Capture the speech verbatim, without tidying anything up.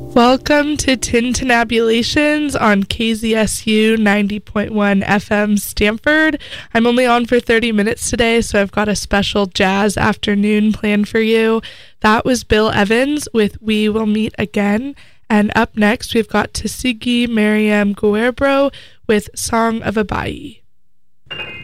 Welcome to Tintinabulations on K Z S U ninety point one F M Stanford. I'm only on for thirty minutes today, so I've got a special jazz afternoon planned for you. That was Bill Evans with We Will Meet Again. And up next, we've got Tuskegee Mariam Guerrero with Song of Abayi.